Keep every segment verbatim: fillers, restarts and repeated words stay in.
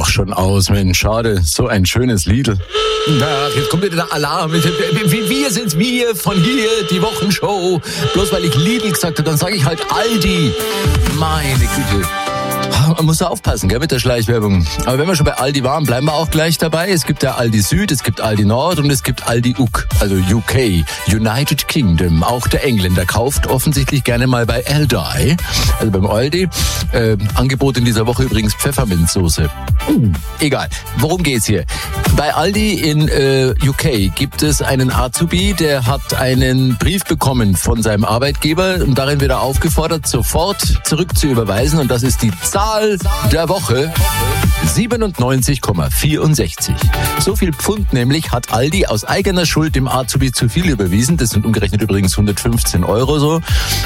auch schon aus, Mensch. Schade, so ein schönes Lied. Ach, jetzt kommt wieder der Alarm. Wir sind's, wir von hier, die Wochenshow. Bloß weil ich Lidl gesagt habe, dann sage ich halt Aldi. Meine Güte. Man muss da aufpassen, gell, mit der Schleichwerbung. Aber wenn wir schon bei Aldi waren, bleiben wir auch gleich dabei. Es gibt ja Aldi Süd, es gibt Aldi Nord und es gibt Aldi U K, also U K, United Kingdom. Auch der Engländer kauft offensichtlich gerne mal bei Aldi, also beim Aldi. Äh, Angebot in dieser Woche übrigens Pfefferminzsoße. Uh, egal, worum geht's hier? Bei Aldi in äh, U K gibt es einen Azubi, der hat einen Brief bekommen von seinem Arbeitgeber und darin wird er aufgefordert, sofort zurückzuüberweisen. Und das ist die Zahl der Woche: siebenundneunzig Komma vierundsechzig. So viel Pfund nämlich hat Aldi aus eigener Schuld dem Azubi zu viel überwiesen. Das sind umgerechnet übrigens hundertfünfzehn Euro so.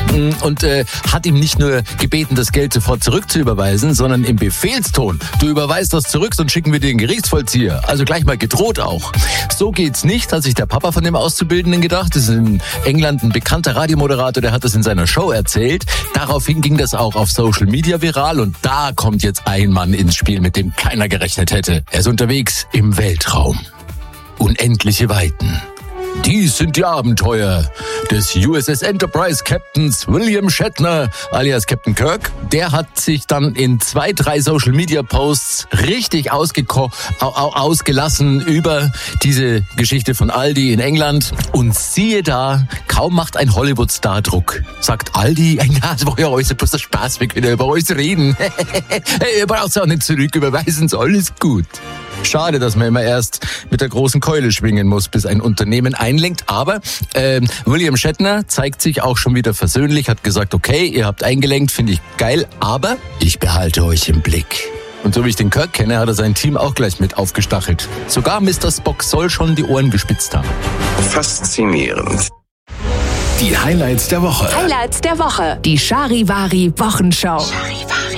Und äh, hat ihm nicht nur gebeten, das Geld sofort zurückzuüberweisen, sondern im Befehlston: Du überweist das zurück, sonst schicken wir den Gerichtsvollzieher. Also gleich mal gedroht auch. So geht's nicht, hat sich der Papa von dem Auszubildenden gedacht. Das ist in England ein bekannter Radiomoderator, der hat das in seiner Show erzählt. Daraufhin ging das auch auf Social Media viral und da kommt jetzt ein Mann ins Spiel, mit dem keiner gerechnet hätte. Er ist unterwegs im Weltraum. Unendliche Weiten. Dies sind die Abenteuer des U S S Enterprise Captains William Shatner, alias Captain Kirk. Der hat sich dann in zwei, drei Social Media Posts richtig ausgeko- au- au- ausgelassen über diese Geschichte von Aldi in England. Und siehe da, kaum macht ein Hollywood-Star Druck, sagt Aldi: ja, das war ja alles bloß der Spaß, wir können ja über alles reden. Ihr braucht es auch nicht zurücküberweisen, ist alles gut. Schade, dass man immer erst mit der großen Keule schwingen muss, bis ein Unternehmen einlenkt. Aber äh, William Shatner zeigt sich auch schon wieder versöhnlich, hat gesagt: Okay, ihr habt eingelenkt, finde ich geil, aber ich behalte euch im Blick. Und so wie ich den Kirk kenne, hat er sein Team auch gleich mit aufgestachelt. Sogar Mister Spock soll schon die Ohren gespitzt haben. Faszinierend. Die Highlights der Woche. Highlights der Woche. Die Charivari Wochenschau. Charivari.